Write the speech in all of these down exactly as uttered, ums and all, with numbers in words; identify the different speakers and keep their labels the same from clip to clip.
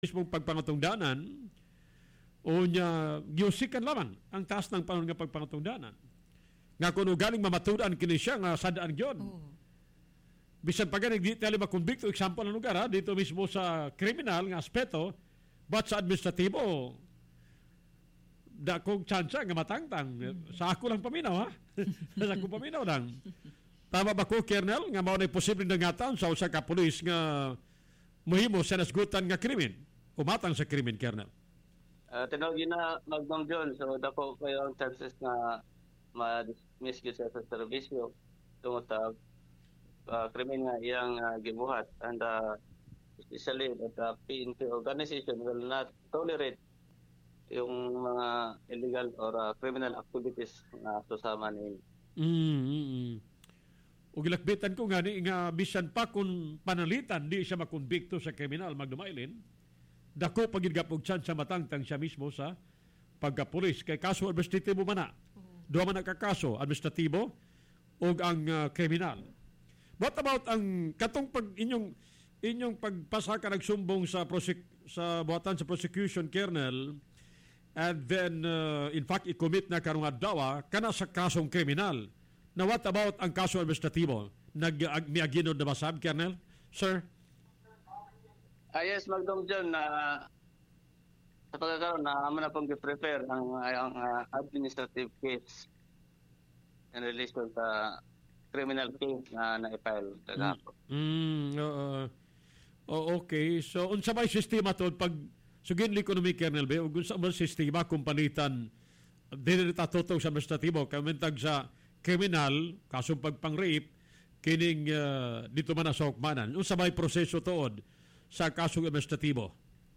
Speaker 1: mismong pagpangatungdanan o niya giusikan lamang ang taas ng panahon nga pagpangatungdanan. Nga kuno galing mamatudan kini siya nga sadaan gyud. Oh. Bisan pa gani di tali makonbikto example ng lugar ha, dito mismo sa criminal nga aspeto but sa administratibo da kong tsansa nga matangtang. Sa ako lang paminaw ha. Sa ako paminaw lang. Tama ba ko, Colonel, nga mao na posibleng nangatan sa usa ka pulis nga muhimo sa nasgutan nga krimen? Umatang sa krimen, Colonel?
Speaker 2: Uh, tinawagin na Magnum John. So, dako kayo ang chances na ma-dismiss yun sa servisyo tungkol sa uh, krimen nga iyang uh, gibuhat. And uh, especially that the P N P organization will not tolerate yung mga illegal or uh, criminal activities na susama ni
Speaker 1: Mm-hmm. O gilakbitan ko nga ni nga bisan pa kung panalitan di siya makonbikto sa kriminal magdumailin, dako pagid gapog chance sa matangtang siya mismo sa pagkapulis kay kaso administratibo man na. Duha man ka kaso administratibo ug ang uh, kriminal. What about ang katong pag inyong inyong pagpasa ka nagsumbong sa prosec- sa buhatan sa prosecution, Colonel, and then uh, in fact i-commit na karong adlaw kana sa kasong kriminal. Now what about ang kaso administratibo? Nag-miaginod na ba sab, Colonel? Sir?
Speaker 2: Ah, yes, Magdong John, na uh, sa pagkakaroon na naman na pong i-prepare ang, ang uh, administrative case in relation sa criminal case na na-file kagapon.
Speaker 1: Mm, mm, uh, uh, okay, so unsa may sistema to pag sugin economic, Colonel, ba? Unsa may sistema kung palitan dili ta totoo sa administratibo kamentag sa kriminal, kasong pagpang-rape, kining uh, dito man na sa hukmanan. Unsa may proseso tuod sa kasong administratibo?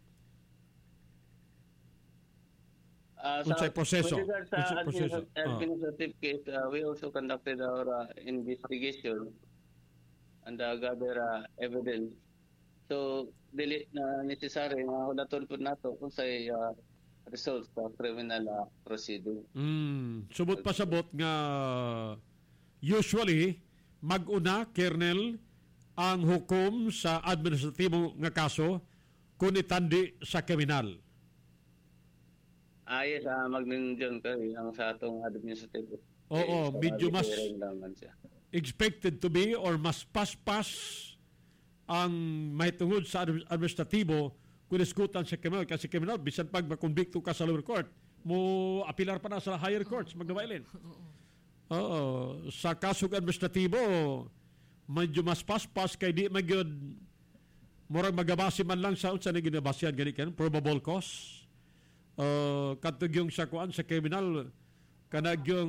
Speaker 2: Uh,
Speaker 1: Unsay proseso?
Speaker 2: With regard sa administrative, administrative uh. case, uh, we also conducted our uh, investigation and uh, gather uh, evidence. So, dili na necessary na hulaton po nato kung say uh, results of criminal uh, proceeding.
Speaker 1: Mm, subot pa sabot nga usually mag-una, Colonel, ang hukom sa administratibo nga kaso kung itandi sa kriminal.
Speaker 2: Ah, yes, uh, mag-nindiyon ka ang sa atong administrative.
Speaker 1: Oo, okay, medyo mas expected to be or mas pas-pas ang may tungod sa administratibo kung iskutan sa kriminal. Kasi kriminal, bisan pag makonbikto ka sa lower court, mo apilar pa na sa higher courts, magdawailin. Oo. Sa kasong administratibo, medyo mas pas-pas kay di magyod murag magabasi man lang sa unsa na ginabasihan gani kan probable cause. Uh, katug yung sa kuan sa kriminal kanag yung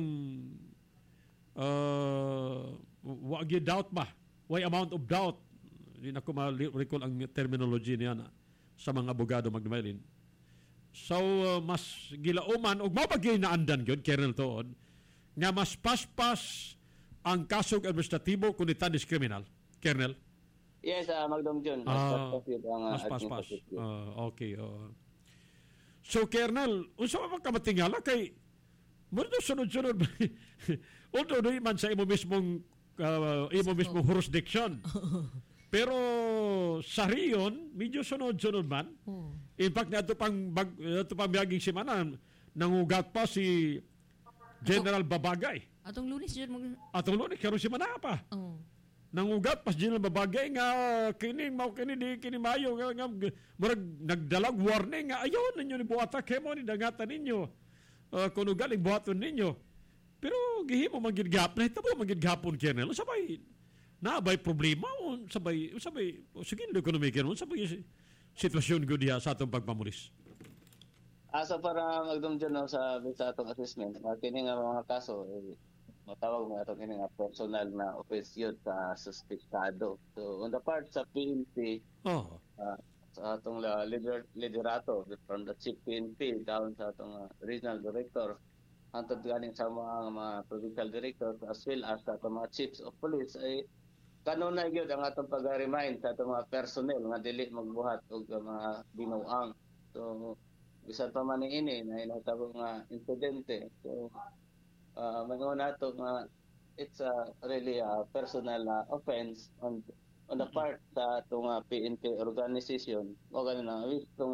Speaker 1: uh, wag you doubt ba? Why amount of doubt? Hindi na ko ma-recall ang terminology niya na sa mga abogado magdumailin. So, uh, mas gilauman o mapagay na andan yun, Colonel Toon, nga mas paspas ang kasong administratibo kung itandis kriminal. Colonel?
Speaker 2: Yes, uh, Magdong John.
Speaker 1: Uh, mas paspas. Uh, okay. Uh. So, Colonel, unsa man kamatingala kay muna sunod-sunod although doon man sa imo mismong uh, imo mismong jurisdiction. Pero sa riyon, medyo sunod-sunod man. Oh. In fact, nato pang bag, nato pang biyaging semana nangugat pa si General Atong, Babagay.
Speaker 3: Atong Lunes jud mo.
Speaker 1: Atong Lunes karon si mana pa.
Speaker 3: Oh.
Speaker 1: Nangugat pa si General Babagay nga kini mao kini di kini mayo nga, nga murag nagdalag warning nga ayon ninyo ni buhata kay mo ni dangatan ninyo. Uh, kuno galing buhaton ninyo. Pero gihimo magid gap na hitabo magid gapon Colonel. Sabay na bay problema o sabay sabay sige na ekonomiya ron sabay sitwasyon gud diha sa atong pagpamulis.
Speaker 2: Asa para magdumdyan no, sa sa atong assessment uh, kini nga mga kaso eh, matawag mo atong kini nga personal na opisyon sa suspectado. So on the part sa P N P oh. uh, sa atong uh, leader liderato from the chief P N P down sa atong uh, regional director hantod ganing sa mga, mga provincial directors as well as sa atong mga chiefs of police ay kanunay gyud ang atong pag-remind sa atong mga personnel nga dili magbuhat og mga binuang. So bisan pa man ini na inatabo nga insidente. So uh, mangon nato nga it's a really a personal uh, offense on on the part sa atong uh, P N P organization o ganun na